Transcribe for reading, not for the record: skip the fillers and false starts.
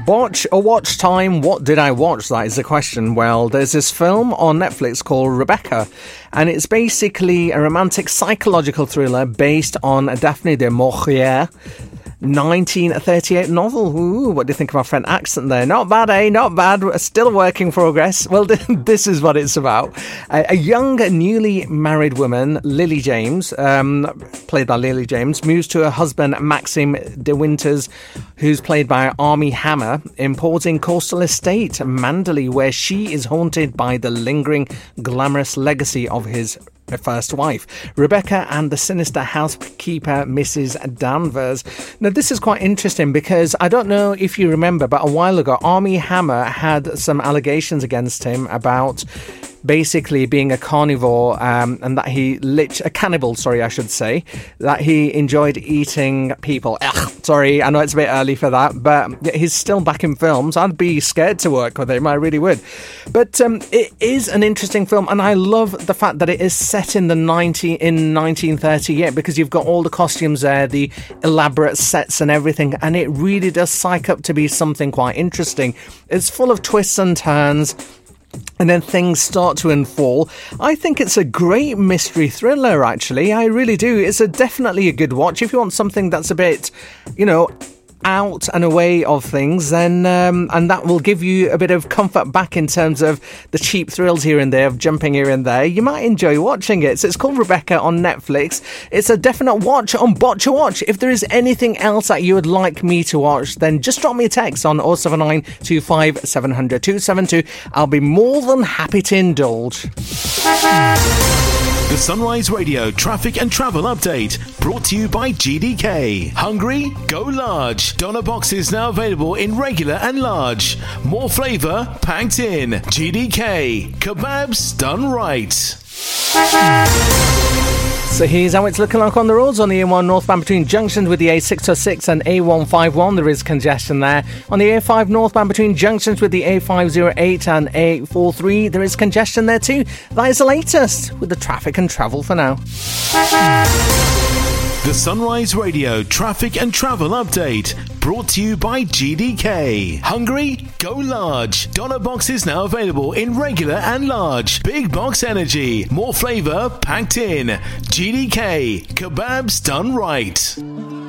Watch or watch time, what did I watch? That is the question. Well, there's this film on Netflix called Rebecca, and it's basically a romantic psychological thriller based on Daphne du Maurier 1938 novel. Ooh, what do you think of our French accent there? Not bad, eh? Not bad. Still a work in progress. Well, this is what it's about. A young, newly married woman, Lily James, played by Lily James, moves to her husband, Maxime de Winters, who's played by Armie Hammer, importing coastal estate, Manderley, where she is haunted by the lingering, glamorous legacy of his first wife, Rebecca, and the sinister housekeeper, Mrs. Danvers. Now, this is quite interesting because I don't know if you remember, but a while ago, Armie Hammer had some allegations against him about basically being a carnivore and that a cannibal, I should say, that he enjoyed eating people. Sorry, I know it's a bit early for that, but he's still back in films. I'd be scared to work with him, I really would. But it is an interesting film, and I love the fact that it is set in 1938, because you've got all the costumes there, the elaborate sets and everything, and it really does psych up to be something quite interesting. It's full of twists and turns, and then things start to unfold. I think it's a great mystery thriller, actually. I really do. It's definitely a good watch. If you want something that's a bit, out and away of things, then and that will give you a bit of comfort back in terms of the cheap thrills here and there of jumping here and there, you might enjoy watching it. So it's called Rebecca on Netflix. It's a definite watch on Botch a Watch. If there is anything else that you would like me to watch, then just drop me a text on 079 25 700 272. I'll be more than happy to indulge. The Sunrise Radio traffic and travel update brought to you by GDK. Hungry? Go large. Doner boxes now available in regular and large. More flavour packed in. GDK. Kebabs done right. So here's how it's looking like on the roads. On the A1 northbound between junctions with the A606 and A151, there is congestion there. On the A5 northbound between junctions with the A508 and A43, there is congestion there too. That is the latest with the traffic and travel for now. The Sunrise Radio traffic and travel update brought to you by GDK. Hungry? Go large. Doner boxes now available in regular and large. Big box energy. More flavour packed in. GDK. Kebabs done right.